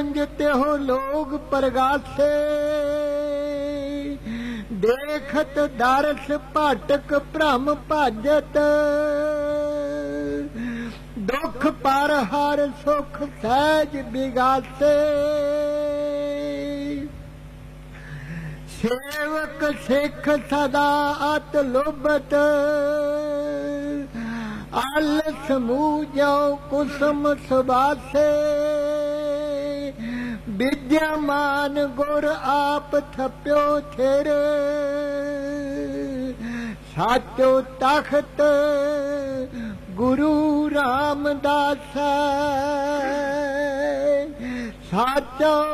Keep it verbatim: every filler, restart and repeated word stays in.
हो लोग परगासे, देखत दारस भाटक भ्रम भाजत, दुख पर हर सुख सहज बिगासे। सेवक सिख सदा अत लुभत, आलस मूजो कुसुम सुबासे। विद्यामान गुर आप थप्यो थिर, साचो तख्त गुरु रामदास। साचो